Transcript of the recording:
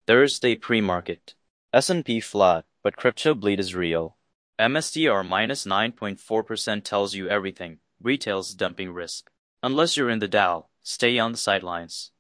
Thursday pre-market. S&P flat, but crypto bleed is real. MSTR minus 9.4% tells you everything. Retail's dumping risk. Unless you're in the Dow, stay on the sidelines.